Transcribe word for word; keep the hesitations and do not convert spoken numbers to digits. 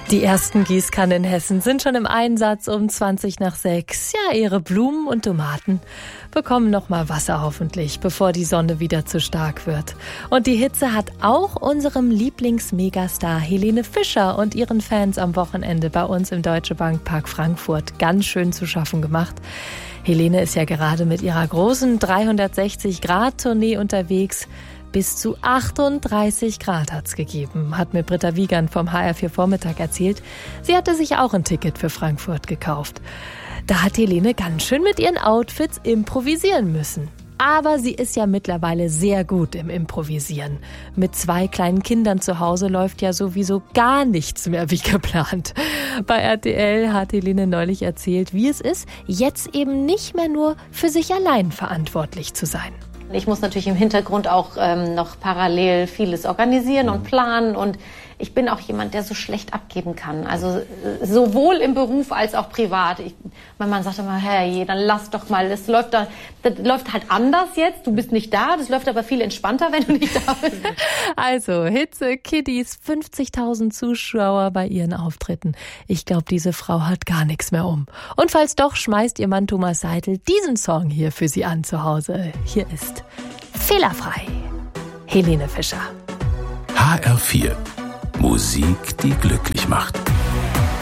Die ersten Gießkannen in Hessen sind schon im Einsatz um zwanzig nach sechs. Ja, ihre Blumen und Tomaten bekommen noch mal Wasser hoffentlich, bevor die Sonne wieder zu stark wird. Und die Hitze hat auch unserem Lieblingsmegastar Helene Fischer und ihren Fans am Wochenende bei uns im Deutsche Bank Park Frankfurt ganz schön zu schaffen gemacht. Helene ist ja gerade mit ihrer großen dreihundertsechzig Grad Tournee unterwegs. Bis zu achtunddreißig Grad hat's gegeben, hat mir Britta Wiegand vom H R vier Vormittag erzählt. Sie hatte sich auch ein Ticket für Frankfurt gekauft. Da hat Helene ganz schön mit ihren Outfits improvisieren müssen. Aber sie ist ja mittlerweile sehr gut im Improvisieren. Mit zwei kleinen Kindern zu Hause läuft ja sowieso gar nichts mehr wie geplant. Bei R T L hat Helene neulich erzählt, wie es ist, jetzt eben nicht mehr nur für sich allein verantwortlich zu sein. Ich muss natürlich im Hintergrund auch ähm, noch parallel vieles organisieren und planen, und ich bin auch jemand, der so schlecht abgeben kann. Also äh, sowohl im Beruf als auch privat. Ich, mein Mann sagt immer, hey, dann lass doch mal, das läuft, da, das läuft halt anders jetzt. Du bist nicht da, das läuft aber viel entspannter, wenn du nicht da bist. Also Hitze, Kiddies, fünfzigtausend Zuschauer bei ihren Auftritten. Ich glaube, diese Frau hat gar nichts mehr um. Und falls doch, schmeißt ihr Mann Thomas Seidel diesen Song hier für sie an zu Hause. Hier ist Fehlerfrei. Helene Fischer. H R vier. Musik, die glücklich macht.